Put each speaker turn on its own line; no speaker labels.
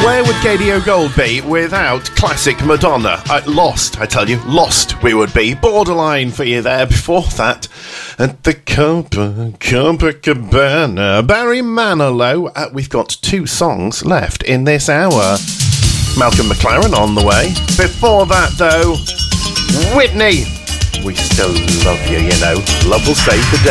Where would KDO Gold be without classic Madonna? Lost, I tell you. Lost we would be. Borderline for you there. Before that, at the Copacabana, Barry Manilow. We've got 2 songs left in this hour. Malcolm McLaren on the way. Before that, though, Whitney. We still love you, you know. Love will save the day.